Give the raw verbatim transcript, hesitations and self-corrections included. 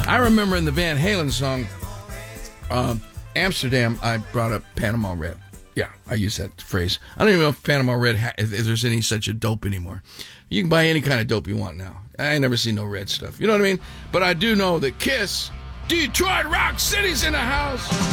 I remember in the Van Halen song, um, Amsterdam, I brought up Panama Red. Yeah, I use that phrase. I don't even know if Panama Red, ha- if there's any such a dope anymore. You can buy any kind of dope you want now. I ain't never seen no red stuff. You know what I mean? But I do know that Kiss, Detroit Rock City's in the house.